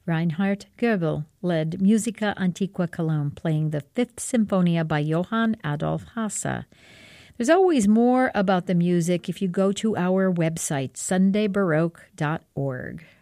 Reinhard Goebel led Musica Antiqua Cologne, playing the Fifth Symphonia by Johann Adolf Hasse. There's always more about the music if you go to our website, sundaybaroque.org.